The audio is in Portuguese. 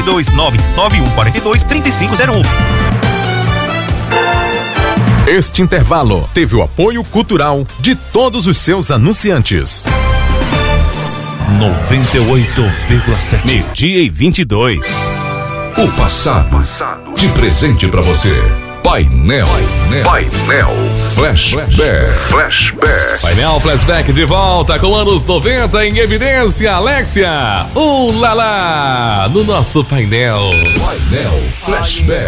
99142 3501. Este intervalo teve o apoio cultural de todos os seus anunciantes. 98,7. Meio-dia e 22. O passado de presente pra você. Painel Flashback. Painel Flashback de volta com anos 90 em evidência. Alexia, lá no nosso painel. Painel Flashback.